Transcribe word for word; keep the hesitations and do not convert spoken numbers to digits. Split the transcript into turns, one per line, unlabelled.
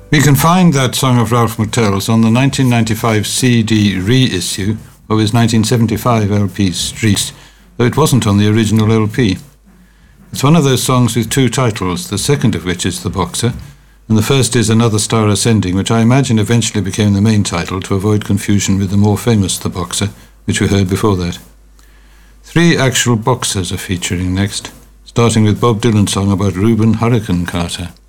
We can find that song of Ralph McTell's on the nineteen ninety-five C D reissue of his nineteen seventy-five L P Street, though it wasn't on the original L P. It's one of those songs with two titles, the second of which is The Boxer, and the first is Another Star Ascending, which I imagine eventually became the main title to avoid confusion with the more famous The Boxer, which we heard before that. Three actual boxers are featuring next, starting with Bob Dylan's song about Reuben Hurricane Carter.